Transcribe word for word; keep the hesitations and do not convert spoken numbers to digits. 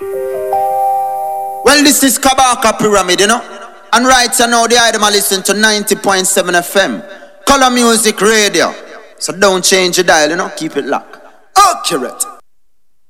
Well, this is Kabaka Pyramid, you know. And right now, the item are listening to ninety point seven F M. Color Music Radio. So don't change your dial, you know. Keep it locked. Accurate.